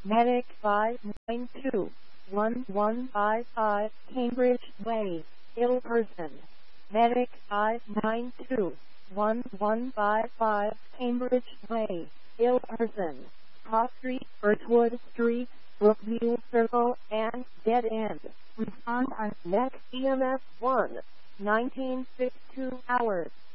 Medic 592-1155 Cambridge Way, Ilverston. Medic 592-1155 Cambridge Way, Ilverston. Cross Street, Birchwood Street, Brookview Circle, and Dead End. Respond on Next EMS 1, 1962 hours.